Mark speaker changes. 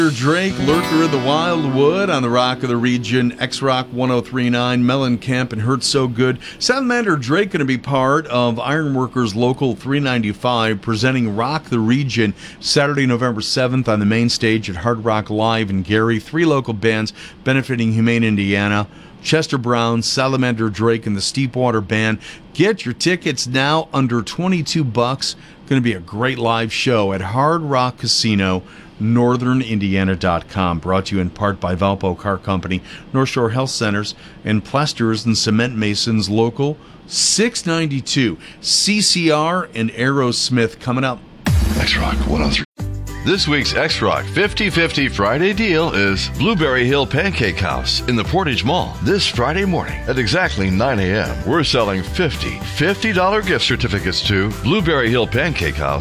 Speaker 1: Drake, Lurker of the Wildwood on the Rock of the Region, X-Rock 1039, Mellencamp and Hurt So Good. Salamander Drake going to be part of Ironworkers Local 395, presenting Rock the Region Saturday, November 7th on the main stage at Hard Rock Live in Gary. 3 local bands benefiting Humane Indiana: Chester Brown, Salamander Drake, and the Steepwater Band. Get your tickets now under $22. Going to be a great live show at Hard Rock Casino, northernindiana.com. Brought to you in part by Valpo Car Company, North Shore Health Centers, and Plasters and Cement Masons Local 692. CCR and Aerosmith coming up.
Speaker 2: X-Rock 103. This week's X-Rock 50/50 Friday deal is Blueberry Hill Pancake House in the Portage Mall. This Friday morning at exactly 9 a.m., we're selling $50 gift certificates to Blueberry Hill Pancake House